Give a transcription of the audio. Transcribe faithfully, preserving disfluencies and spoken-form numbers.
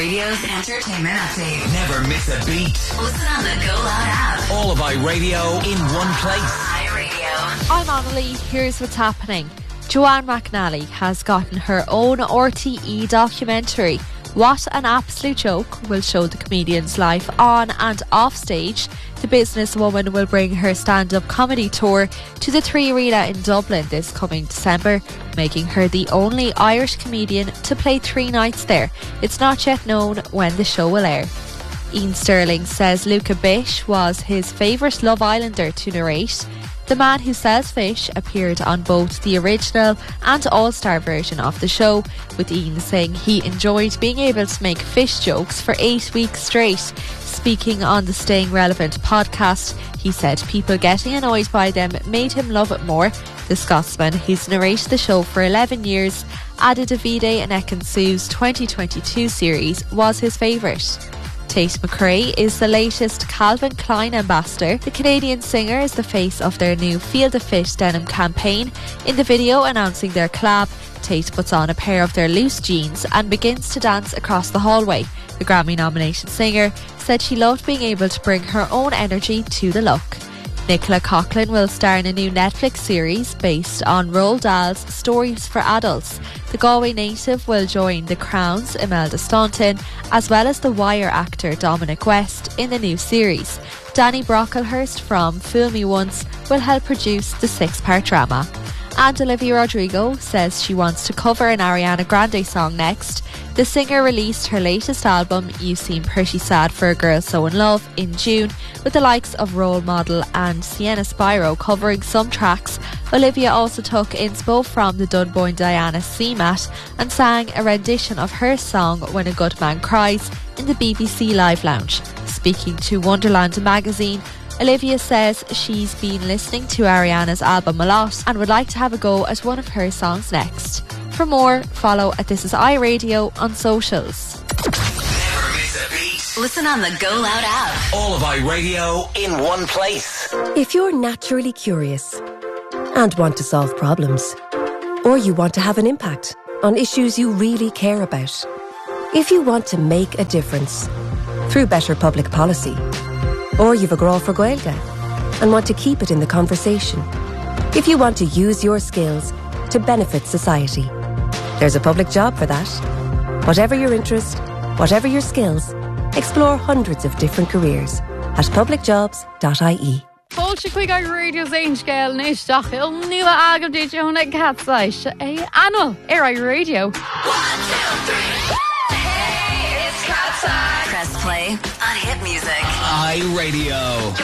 Radio's entertainment update. Never miss a beat. Listen on the Go Loud app. All of iRadio in one place. iRadio. I'm Annalie. Here's what's happening. Joanne McNally has gotten her own R T E documentary. What an Absolute Joke will show the comedian's life on and off stage. The businesswoman will bring her stand-up comedy tour to the Three Arena in Dublin this coming December, making her the only Irish comedian to play three nights there. It's not yet known when the show will air. Ian Sterling says Luca Bish was his favourite Love Islander to narrate. The Man Who Sells Fish appeared on both the original and all-star version of the show, with Ian saying he enjoyed being able to make fish jokes for eight weeks straight. Speaking on the Staying Relevant podcast, he said people getting annoyed by them made him love it more. The Scotsman, who's narrated the show for eleven years, added Davide and Ekin-Su's twenty twenty-two series was his favourite. Tate McRae is the latest Calvin Klein ambassador. The Canadian singer is the face of their new Feel the Fit denim campaign. In the video announcing their collab, Tate puts on a pair of their loose jeans and begins to dance across the hallway. The Grammy-nominated singer said she loved being able to bring her own energy to the look. Nicola Coughlan will star in a new Netflix series based on Roald Dahl's Stories for Adults. The Galway native will join The Crown's Imelda Staunton, as well as The Wire actor Dominic West in the new series. Danny Brocklehurst from Fool Me Once will help produce the six-part drama. And Olivia Rodrigo says she wants to cover an Ariana Grande song next. The singer released her latest album, You Seem Pretty Sad for a Girl So In Love, in June, with the likes of Role Model and Sienna Spiro covering some tracks. Olivia also took inspo from the Dunboyne Diana C MAT and sang a rendition of her song When a Good Man Cries in the B B C Live Lounge. Speaking to Wonderland magazine, Olivia says she's been listening to Ariana's album a lot and would like to have a go at one of her songs next. For more, follow at This Is iRadio on socials. Never miss a beat. Listen on the Go Loud app. All of iRadio in one place. If you're naturally curious and want to solve problems, or you want to have an impact on issues you really care about, if you want to make a difference through better public policy, or you've a grow for Gaeilge and want to keep it in the conversation, if you want to use your skills to benefit society, there's a public job for that. Whatever your interest, whatever your skills, explore hundreds of different careers at public jobs dot I E. Fáilte chuig ar radio's éin scéal níosteach il nua agam díteónna catsáis é anal ar iRadio. One, two, three. Hey, it's Cat's Eye. Press play on Hit Music. iRadio.